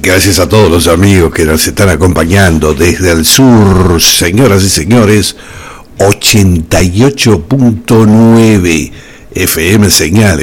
Gracias a todos los amigos que nos están acompañando desde el sur, señoras y señores. 88.9 FM Señales.